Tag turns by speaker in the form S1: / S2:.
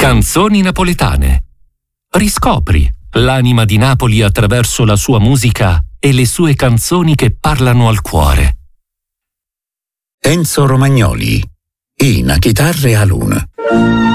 S1: Canzoni napoletane. Riscopri l'anima di Napoli attraverso la sua musica e le sue canzoni che parlano al cuore.
S2: Enzo Romagnoli, in chitarre a luna.